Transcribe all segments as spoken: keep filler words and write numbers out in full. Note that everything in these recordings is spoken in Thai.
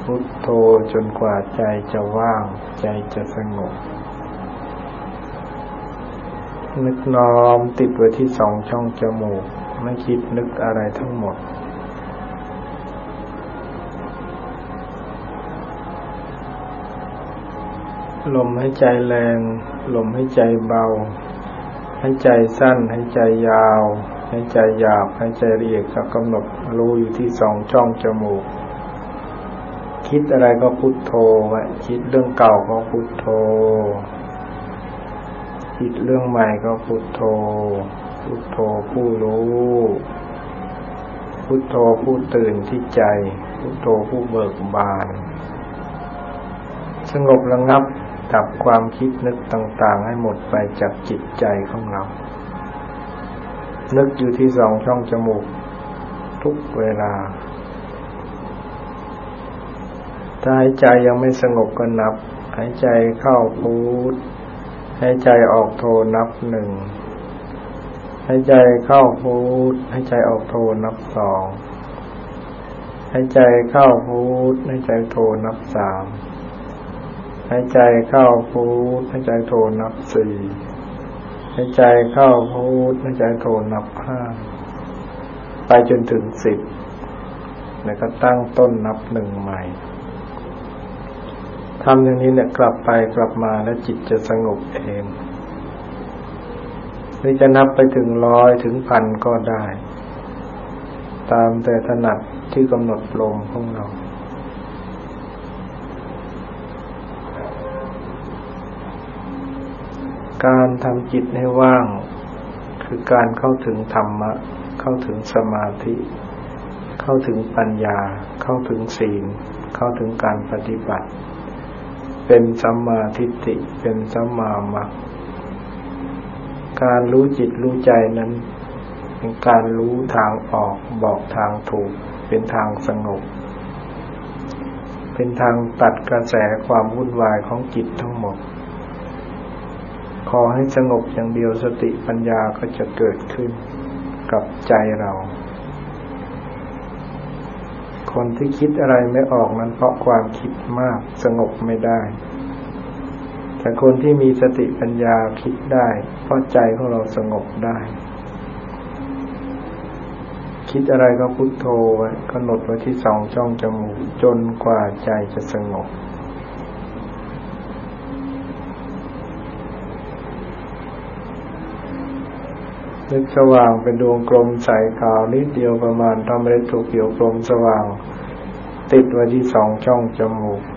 พุทโธจนกว่าใจจะว่างใจจะสงบนึกน้อมติดไว้ที่สองช่องจมูกไม่คิดนึกอะไรทั้งหมดลมหายใจแรงลมหายใจเบาหายใจสั้นหายใจยาวหายใจหยาบหายใจละเอียดก็กำหนดรู้อยู่ที่สองช่องจมูกคิดอะไรก็พุทโธไว้คิดเรื่องเก่าก็พุทโธคิดเรื่องใหม่ก็พุทโธพุทโธผู้รู้พุทโธผู้ตื่นที่ใจพุทโธผู้เบิกบานสงบระงับดับความคิดนึกต่างๆให้หมดไปจากจิตใจของเรานึกอยู่ที่สองช่องจมูกทุกเวลาถ้าหายใจยังไม่สงบก็นับหายใจเข้าพุทหายใจออกโทนับหนึ่งหายใจเข้าพุทหายใจออกโทนับสองหายใจเข้าพุทหายใจโทนับสามหายใจเข้าพุทหายใจโทนับสี่หายใจเข้าพุทหายใจโทนับห้าไปจนถึงสิบแล้วก็ตั้งต้นนับหนึ่งใหม่ทำอย่างนี้เนี่ยกลับไปกลับมาแล้วจิตจะสงบเองหรือจะนับไปถึงร้อยถึงพันก็ได้ตามแต่ถนัดที่กำหนดลมของเราการทำจิตให้ว่างคือการเข้าถึงธรรมะเข้าถึงสมาธิเข้าถึงปัญญาเข้าถึงศีลเข้าถึงการปฏิบัติเป็นสัมมาทิฏฐิเป็นสัมมามรรคการรู้จิตรู้ใจนั้นเป็นการรู้ทางออกบอกทางถูกเป็นทางสงบเป็นทางตัดกระแสความวุ่นวายของจิตทั้งหมดขอให้สงบอย่างเดียวสติปัญญาก็จะเกิดขึ้นกับใจเราคนที่คิดอะไรไม่ออกนั้นเพราะความคิดมากสงบไม่ได้แต่คนที่มีสติปัญญาคิดได้เพราะใจของเราสงบได้คิดอะไรก็พุทโธไว้กำหนดไว้ที่สองช่องจมูกจนกว่าใจจะสงบนึกสว่างเป็นดวงกลมใสขาวนิดเดียวประมาณทำเมล็ดถั่วเขียวกลมสว่างติดไว้ที่สองช่องจมูก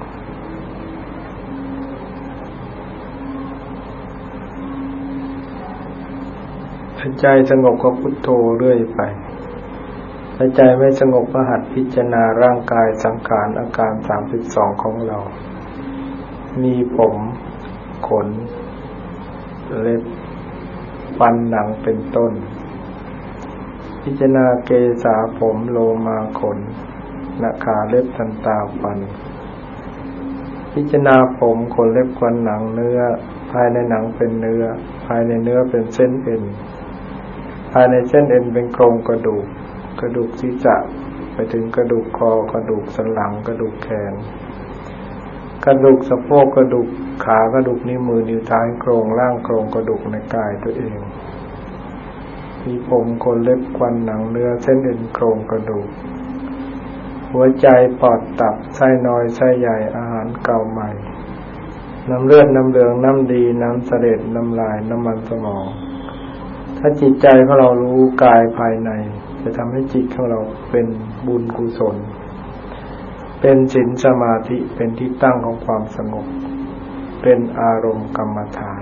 ถ้าใจสงบก็พุทโธเรื่อยไปถ้าใจไม่สงบก็หัดพิจารณาร่างกายสังขารอาการสามสิบสองของเรามีผมขนเล็บฟันหนังเป็นต้นพิจารณาเกศาผมโลมาขนหนังขาเล็บทันตาฟันพิจารณาผมขนเล็บฟันหนังเนื้อภายในหนังเป็นเนื้อภายในเนื้อเป็นเส้นเอ็นภายในเส้นเอ็นเป็นโครงกระดูกกระดูกศีรษะไปถึงกระดูกคอกระดูกสันหลังกระดูกแขนกระดูกสะโพกกระดูกขากระดูกนิ้วมือนิ้วเท้าโครงร่างโครงกระดูกในกายตัวเองมีผมขนเล็บฟันหนังเนื้อเส้นเอ็นโครงกระดูกหัวใจปอดตับไส้น้อยไส้ใหญ่อาหารเก่าใหม่น้ำเลือดน้ำเหลืองน้ำดีน้ำเสลดน้ำลายน้ำมันสมองถ้าจิตใจของเรารู้กายภายในจะทำให้จิตของเราเป็นบุญกุศลเป็นศีลสมาธิเป็นที่ตั้งของความสงบเป็นอารมณ์กรรมฐาน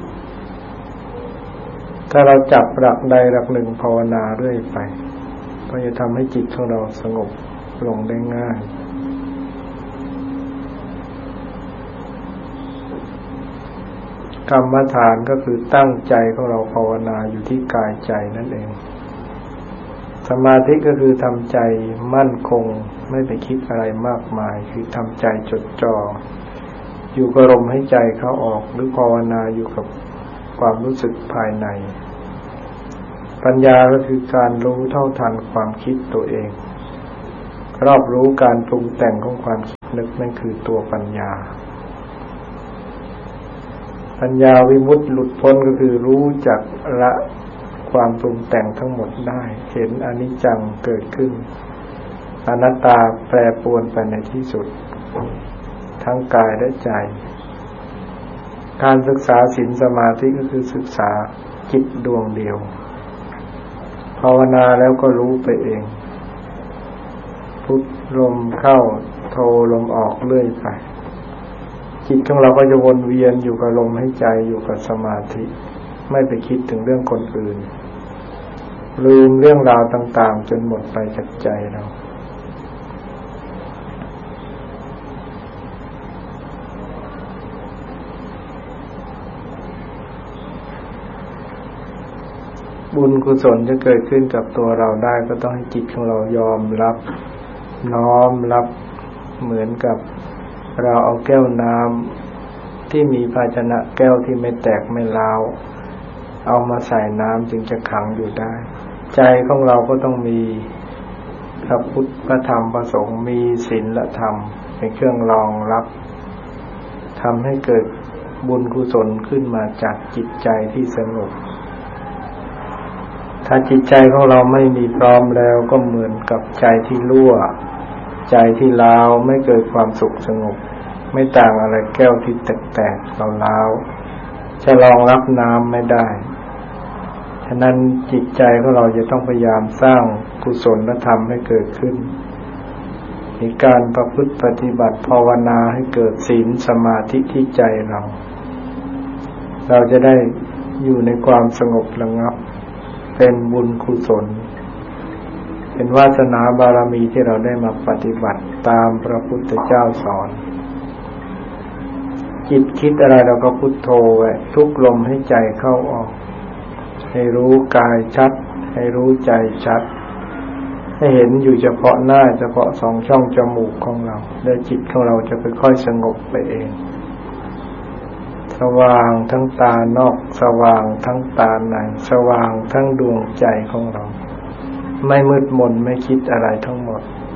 ถ้าเราจับหลักใดหลักหนึ่งภาวนาเรื่อยไปก็จะทำให้จิตของเราสงบลงได้ง่ายกรรมฐานก็คือตั้งใจของเราภาวนาอยู่ที่กายใจนั่นเองสมาธิก็คือทำใจมั่นคงไม่ไปคิดอะไรมากมายคือทำใจจดจ่ออยู่กับลมหายใจเข้าออกหรือภาวนาอยู่กับความรู้สึกภายในปัญญาก็คือการรู้เท่าทันความคิดตัวเองรอบรู้การปรุงแต่งของความคิดนึกนั่นคือตัวปัญญาปัญญาวิมุตติหลุดพ้นก็คือรู้จักละความปรุงแต่งทั้งหมดได้เห็นอนิจจังเกิดขึ้นอนัตตาแปรปรวนไปในที่สุดทั้งกายและใจการศึกษาศีลสมาธิก็คือศึกษาจิตดวงเดียวภาวนาแล้วก็รู้ไปเองพุทลมเข้าโทลมออกเรื่อยไปจิตของเราก็จะวนเวียนอยู่กับลมหายใจอยู่กับสมาธิไม่ไปคิดถึงเรื่องคนอื่นลืมเรื่องราวต่างๆจนหมดไปจากใจเราบุญกุศลจะเกิดขึ้นกับตัวเราได้ก็ต้องให้จิตของเรายอมรับน้อมรับเหมือนกับเราเอาแก้วน้ำที่มีภาชนะแก้วที่ไม่แตกไม่ร้าวเอามาใส่น้ำจึงจะขังอยู่ได้ใจของเราก็ต้องมีพระพุทธพระธรรมพระสงฆ์มีศีลและธรรมเป็นเครื่องรองรับทำให้เกิดบุญกุศลขึ้นมาจากจิตใจที่สงบถ้าจิตใจของเราไม่มีพร้อมแล้วก็เหมือนกับใจที่รั่วใจที่ร้าวไม่เกิดความสุขสงบไม่ต่างอะไรแก้วที่แตกๆร้าวๆจะรองรับน้ำไม่ได้ฉะนั้นจิตใจของเราจะต้องพยายามสร้างกุศลธรรมให้เกิดขึ้นมีการประพฤติปฏิบัติภาวนาให้เกิดศีลสมาธิที่ใจเราเราจะได้อยู่ในความสงบระงับเป็นบุญกุศลเป็นวาสนาบารมีที่เราได้มาปฏิบัติตามพระพุทธเจ้าสอนจิตคิดอะไรเราก็พุทโธไว้ทุกลมให้ใจเข้าออกให้รู้กายชัดให้รู้ใจชัดให้เห็นอยู่เฉพาะหน้าเฉพาะสองช่องจมูกของเราแล้วจิตของเราจะค่อยๆสงบไปเองสว่างทั้งตานอกสว่างทั้งตาในสว่างทั้งดวงใจของเราไม่มืดมนไม่คิดอะไรทั้งหมด